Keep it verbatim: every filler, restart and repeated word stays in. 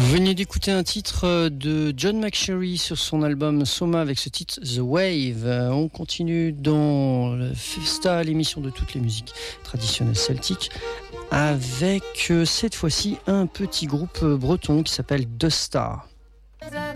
Vous venez d'écouter un titre de John McSherry sur son album Soma avec ce titre The Wave. On continue dans le Festa, l'émission de toutes les musiques traditionnelles celtiques, avec cette fois-ci un petit groupe breton qui s'appelle The Star.